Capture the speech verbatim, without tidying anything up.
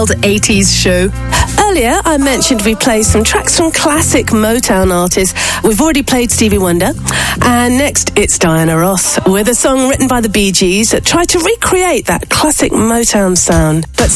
Wild eighties show. Earlier, I mentioned we play some tracks from classic Motown artists. We've already played Stevie Wonder. And next, it's Diana Ross with a song written by the Bee Gees that tried to recreate that classic Motown sound. But